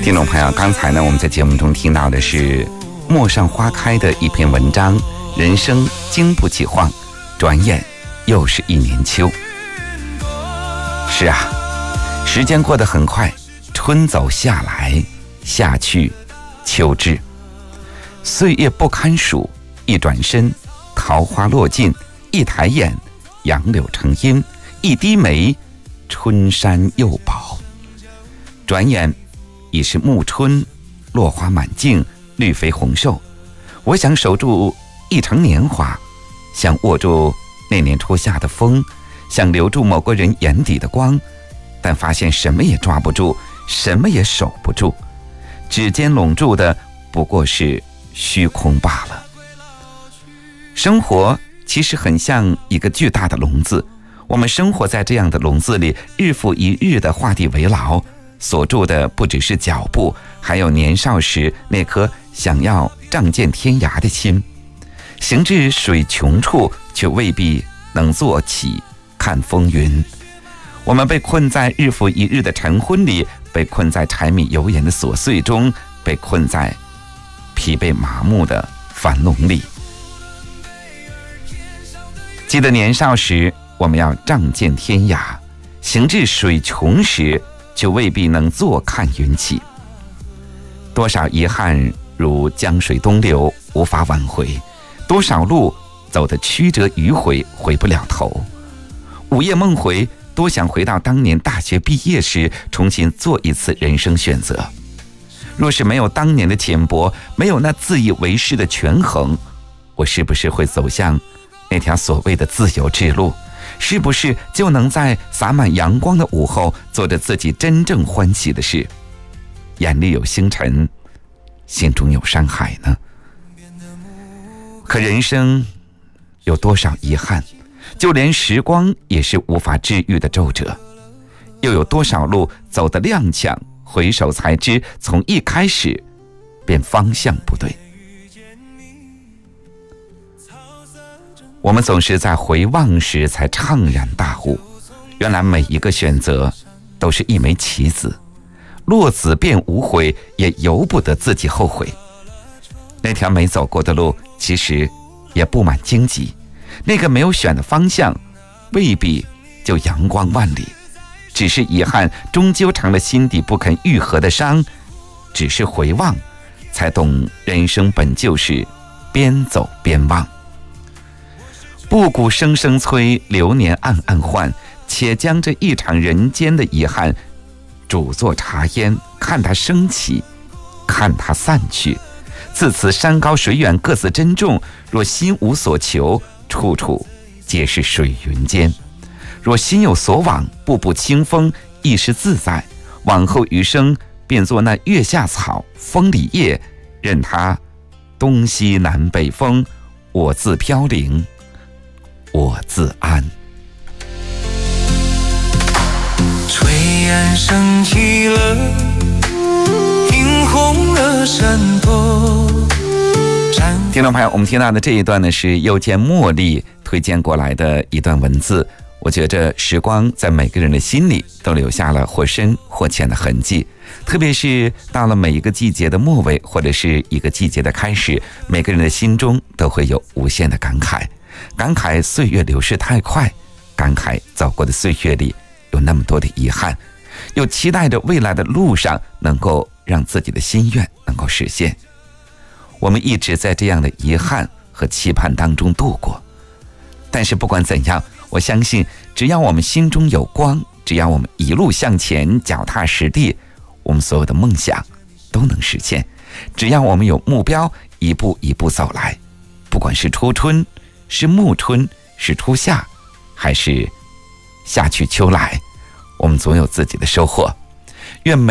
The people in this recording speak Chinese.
听众朋友，刚才呢，我们在节目中听到的是陌上花开的一篇文章，人生经不起晃，转眼又是一年秋。是啊，时间过得很快，春走夏来，夏去秋至，岁月不堪数，一转身桃花落尽，一抬眼杨柳成荫，一低眉春山又宝。转眼已是暮春，落花满径，绿肥红瘦。我想守住一城年华，想握住那年初夏的风，想留住某个人眼底的光，但发现什么也抓不住，什么也守不住，指尖拢住的不过是虚空罢了。生活其实很像一个巨大的笼子，我们生活在这样的笼子里，日复一日的画地为牢，锁住的不只是脚步，还有年少时那颗想要仗剑天涯的心。行至水穷处，却未必能坐起看风云。我们被困在日复一日的晨昏里，被困在柴米油盐的琐碎中，被困在疲惫麻木的樊笼里。记得年少时，我们要仗剑天涯，行至水穷时，就未必能坐看云起。多少遗憾如江水东流，无法挽回；多少路走得曲折迂回，回不了头。午夜梦回，多想回到当年大学毕业时，重新做一次人生选择。若是没有当年的浅薄，没有那自以为是的权衡，我是不是会走向那条所谓的自由之路？是不是就能在洒满阳光的午后，做着自己真正欢喜的事？眼里有星辰，心中有山海呢？可人生有多少遗憾，就连时光也是无法治愈的皱褶。又有多少路走得踉跄，回首才知从一开始便方向不对。我们总是在回望时才怅然大悟，原来每一个选择都是一枚棋子，落子便无悔，也由不得自己后悔。那条没走过的路其实也布满荆棘，那个没有选的方向未必就阳光万里，只是遗憾终究成了心底不肯愈合的伤。只是回望才懂，人生本就是边走边望。布谷声声催，流年暗暗换，且将这一场人间的遗憾煮作茶烟，看它升起，看它散去。自此山高水远各自珍重，若心无所求，处处皆是水云间。若心有所往，步步清风，亦是自在。往后余生便做那月下草，风里叶，任它东西南北风，我自飘零，我自安。 炊烟升起了，映红了山坡。 听众朋友，我们听到的这一段呢，是又见茉莉推荐过来的一段文字。我觉着时光在每个人的心里都留下了或深或浅的痕迹，特别是到了每一个季节的末尾，或者是一个季节的开始，每个人的心中都会有无限的感慨。感慨岁月流逝太快，感慨走过的岁月里有那么多的遗憾，又期待着未来的路上能够让自己的心愿能够实现。我们一直在这样的遗憾和期盼当中度过，但是不管怎样，我相信只要我们心中有光，只要我们一路向前，脚踏实地，我们所有的梦想都能实现。只要我们有目标，一步一步走来，不管是初春，是暮春，是初夏，还是夏去秋来，我们总有自己的收获。愿每